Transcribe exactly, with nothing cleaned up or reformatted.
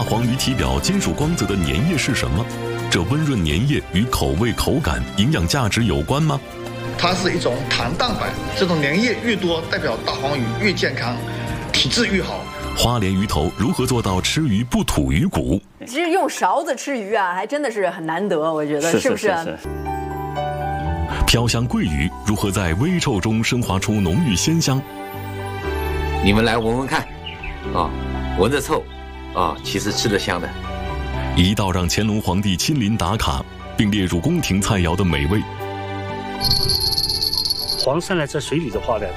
黄鱼体表金属光泽的粘液是什么？这温润粘液与口味、口感、营养价值有关吗？ 它是一种糖蛋白，这种粘液越多，代表大黄鱼越健康，体质越好。 花鲢鱼头如何做到吃鱼不吐鱼骨？ 其实用勺子吃鱼啊，还真的是很难得，我觉得是不是？ 是是是是飘香桂鱼如何在微臭中升华出浓郁鲜香？ 你们来闻闻看，啊，闻着臭，啊，其实吃得香的。 一道让乾隆皇帝亲临打卡，并列入宫廷菜肴的美味。 皇上呢，在水里的话呢，